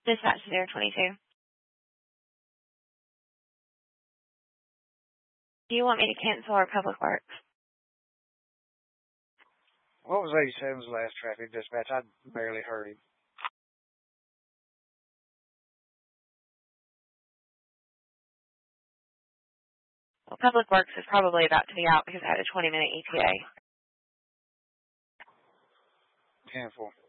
Dispatch 022. Do you want me to cancel our Public Works? What was 87's last traffic dispatch? I barely heard him. Well, Public Works is probably about to be out because I had a 20-minute ETA. 10-4.